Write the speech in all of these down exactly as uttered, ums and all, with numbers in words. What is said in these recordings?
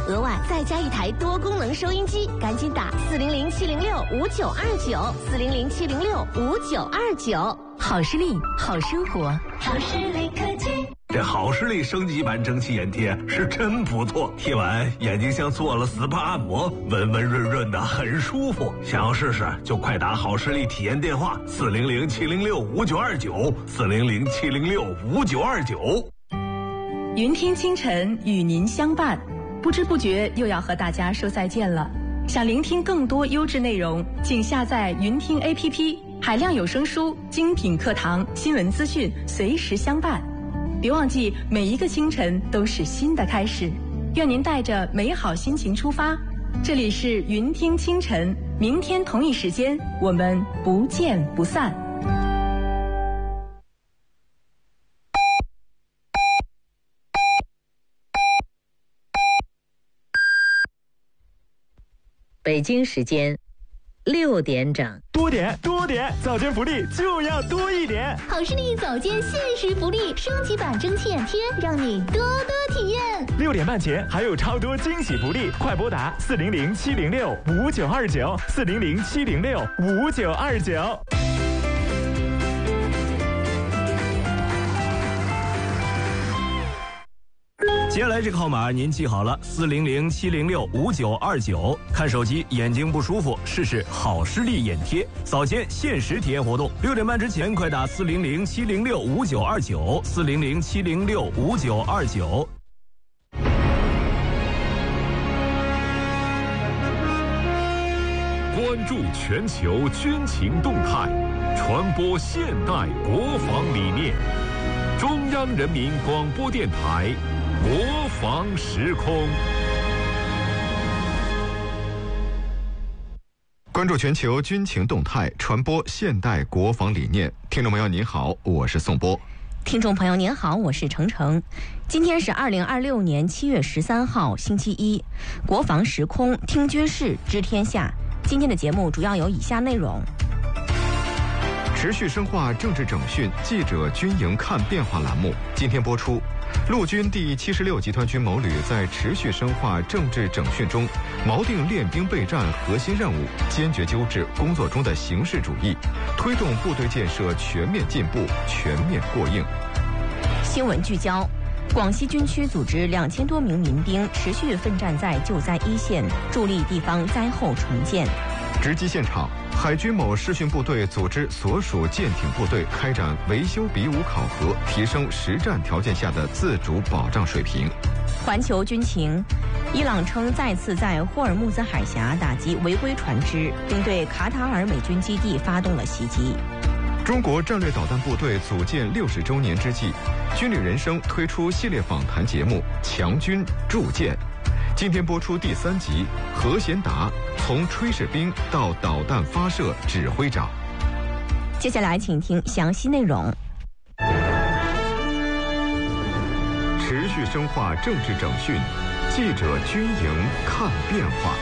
额外再加一台多功能收音机，赶紧打四零零七零六五九二九，四零零七零六五九二九。 好视力，好生活， 好视力科技。 这好视力升级版蒸汽眼贴是真不错，贴完眼睛像做了 S P A 按摩，温温润润的，很舒服。想要试试就快打好视力体验电话四零零七零六五九二九，四零零七零六五九二九。 云听清晨与您相伴，不知不觉又要和大家说再见了。想聆听更多优质内容，请下载云听 A P P， 海量有声书、精品课堂、新闻资讯，随时相伴。别忘记，每一个清晨都是新的开始。愿您带着美好心情出发。这里是云听清晨，明天同一时间我们不见不散。 北京时间六点整， 多点多点，早间福利就要多一点。 好视力早间限时福利，升级版蒸汽眼贴，让你多多体验。 六点半前还有超多惊喜福利，快拨打四零零七零六五九二九，四零零七零六五九二九。 接下来这个号码您记好了，四零零七零六五九二九。看手机眼睛不舒服，试试好视力眼贴，早间限时体验活动。六点半之前快打四零零七零六五九二九，四零零七零六五九二九。 关注全球军情动态，传播现代国防理念。中央人民广播电台国防时空。 关注全球军情动态，传播现代国防理念。听众朋友您好，我是宋波。 听众朋友您好，我是程程。今天是二零二六年七月十三号，星期一。国防时空，听军事，知天下。今天的节目主要有以下内容： 持续深化政治整训，记者军营看变化栏目今天播出。陆军第七十六集团军某旅在持续深化政治整训中，锚定练兵备战核心任务，坚决纠治工作中的形式主义，推动部队建设全面进步、全面过硬。 新闻聚焦：广西军区组织两千多名民兵持续奋战在救灾一线，助力地方灾后重建。 直击现场，海军某试训部队组织所属舰艇部队开展维修比武考核，提升实战条件下的自主保障水平。 环球军情：伊朗称再次在霍尔木兹海峡打击违规船只，并对卡塔尔美军基地发动了袭击。 中国战略导弹部队组建六十周年之际，军旅人生推出系列访谈节目《强军铸剑》，今天播出第三集《何贤达：从炊事兵到导弹发射指挥长》。 接下来请听详细内容。 持续深化政治整训，记者军营看变化。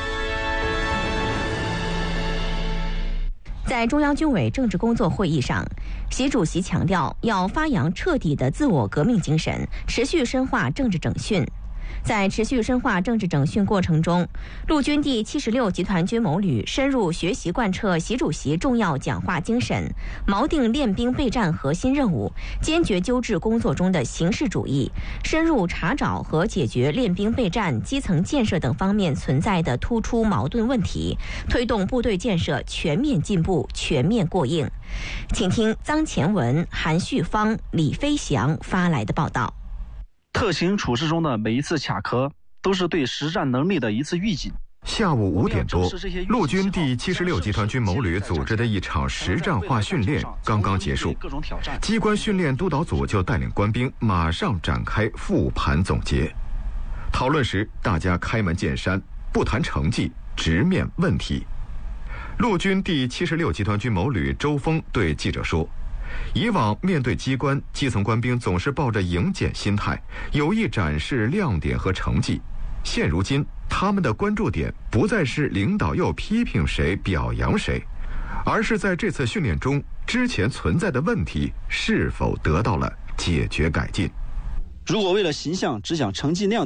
在中央军委政治工作会议上，习主席强调要发扬彻底的自我革命精神，持续深化政治整训。在持续深化政治整训过程中，陆军第七十六集团军某旅深入学习贯彻习主席重要讲话精神，锚定练兵备战核心任务，坚决纠治工作中的形式主义，深入查找和解决练兵备战、基层建设等方面存在的突出矛盾问题，推动部队建设全面进步、全面过硬。请听臧前文、韩旭芳、李飞翔发来的报道。 特情处事中的每一次卡壳，都是对实战能力的一次预警。 下午五点多，陆军第七十六集团军某旅组织的一场实战化训练刚刚结束，机关训练督导组就带领官兵马上展开复盘总结。讨论时，大家开门见山，不谈成绩，直面问题。陆军第七十六集团军某旅周峰对记者说，以往面对机关，基层官兵总是抱着迎检心态，有意展示亮点和成绩。现如今，他们的关注点不再是领导又批评谁、表扬谁，而是在这次训练中，之前存在的问题是否得到了解决改进。 如果为了形象只讲成绩亮点，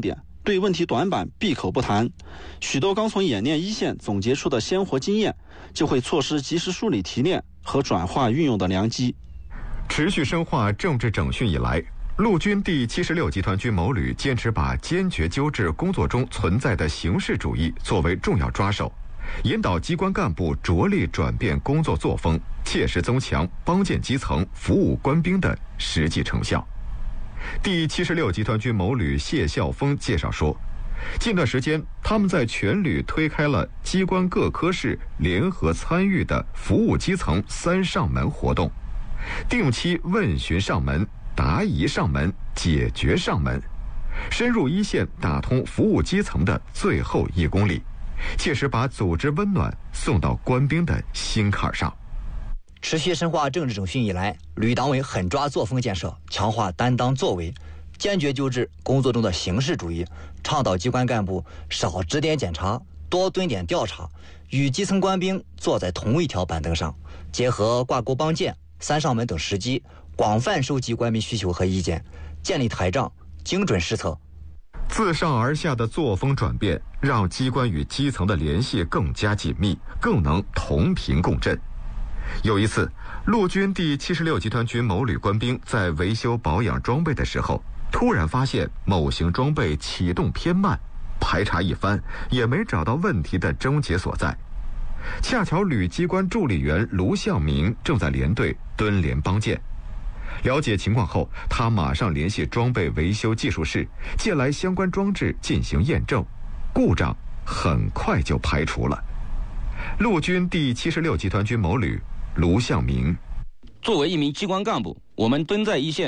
对问题短板闭口不谈。许多刚从演练一线总结出的鲜活经验，就会错失及时梳理提炼和转化运用的良机。 持续深化政治整训以来，陆军第七十六集团军某旅坚持把坚决纠治工作中存在的形式主义作为重要抓手，引导机关干部着力转变工作作风，切实增强帮建基层、服务官兵的实际成效。第七十六集团军某旅谢孝峰介绍说，近段时间他们在全旅推开了机关各科室联合参与的服务基层三上门活动，定期问询上门、答疑上门、解决上门，深入一线，打通服务基层的最后一公里，切实把组织温暖送到官兵的心坎上。 持续深化政治整训以来，旅党委狠抓作风建设，强化担当作为，坚决纠治工作中的形式主义，倡导机关干部少指点检查，多蹲点调查，与基层官兵坐在同一条板凳上，结合挂钩帮建、三上门等时机，广泛收集官兵需求和意见，建立台账，精准施策。 自上而下的作风转变，让机关与基层的联系更加紧密，更能同频共振。有一次，陆军第七十六集团军某旅官兵在维修保养装备的时候，突然发现某型装备启动偏慢，排查一番也没找到问题的症结所在。恰巧旅机关助理员卢向明正在连队蹲连帮建，了解情况后，他马上联系装备维修技术室，借来相关装置进行验证，故障很快就排除了。陆军第七十六集团军某旅卢向明， 作为一名机关干部，我们蹲在一线